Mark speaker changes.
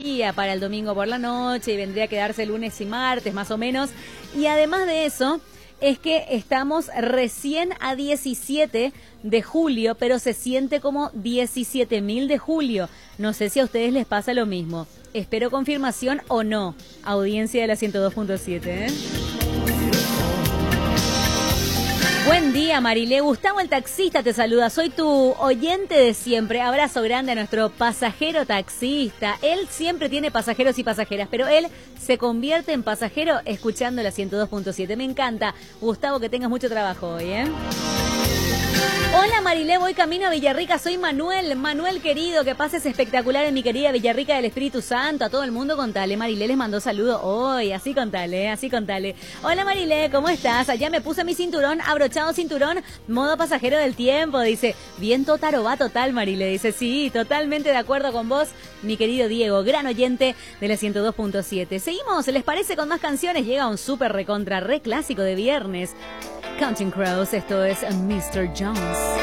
Speaker 1: energía para el domingo por la noche y vendría a quedarse lunes y martes más o menos. Y además de eso, es que estamos recién a 17 de julio, pero se siente como 17.000 de julio. No sé si a ustedes les pasa lo mismo. Espero confirmación o no. Audiencia de la 102.7, ¿eh? Buen día, Marilé. Gustavo el taxista te saluda. Soy tu oyente de siempre. Abrazo grande a nuestro pasajero taxista. Él siempre tiene pasajeros y pasajeras, pero él se convierte en pasajero escuchando la 102.7. Me encanta. Gustavo, que tengas mucho trabajo hoy, ¿eh? Hola Marilé, voy camino a Villarrica, soy Manuel. Manuel querido, que pases espectacular en mi querida Villarrica del Espíritu Santo. A todo el mundo contale, Marilé les mandó saludo hoy, así contale, así contale. Hola Marilé, ¿cómo estás? Allá me puse mi cinturón, abrochado cinturón, modo pasajero del tiempo, dice. Viento tarobá total, Marilé, dice. Sí, totalmente de acuerdo con vos, mi querido Diego, gran oyente de la 102.7. Seguimos, ¿les parece? Con más canciones, llega un súper recontra re clásico de viernes. Counting Crows, esto es Mr. Jones.